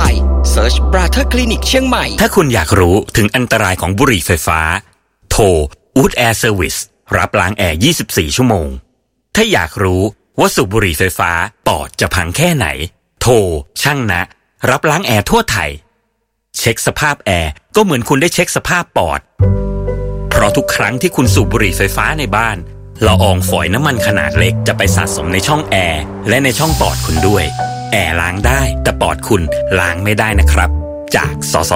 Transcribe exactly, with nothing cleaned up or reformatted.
Search Brother Clinic เชียงใหม่ถ้าคุณอยากรู้ถึงอันตรายของบุหรี่ไฟฟ้าโทร Wood Air Service รับล้างแอร์ยี่สิบสี่ชั่วโมงถ้าอยากรู้ว่าสูบบุหรี่ไฟฟ้าปอดจะพังแค่ไหนโทรช่างนะรับล้างแอร์ทั่วไทยเช็คสภาพแอร์ก็เหมือนคุณได้เช็คสภาพปอดเพราะทุกครั้งที่คุณสูบบุหรี่ไฟฟ้าในบ้านละอองฝอยน้ำมันขนาดเล็กจะไปสะสมในช่องแอร์และในช่องปอดคุณด้วยแอร์ล้างได้แต่ปอดคุณล้างไม่ได้นะครับจากสส